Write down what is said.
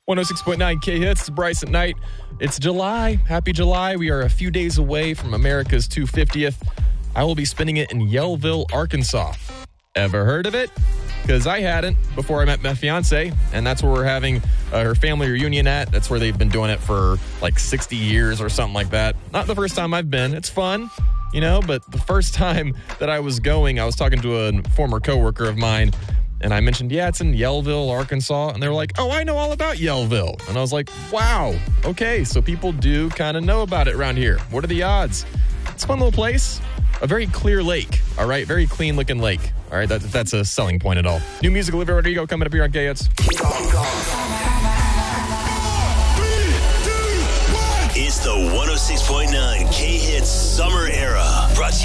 106.9 K-Hits. It's Bryce at Night. It's July. Happy July. We are a few days away from America's 250th. I will be spending it in Yellville, Arkansas. Ever heard of it? Because I hadn't before I met my fiance, and that's where we're having her family reunion at. That's where they've been doing it for like 60 years or something like that. Not the first time I've been. It's fun, but the first time that I was going, I was talking to a former coworker of mine, and I mentioned, it's in Yellville, Arkansas. And they were like, oh, I know all about Yellville. And I was like, wow, okay, so people do kind of know about it around here. What are the odds? It's a fun little place. A very clear lake, all right? Very clean-looking lake, all right? That's a selling point at all. New music, Olivia Rodrigo, coming up here on K-Hits. It's the 106.9 K-Hits Summer Era. Brought to you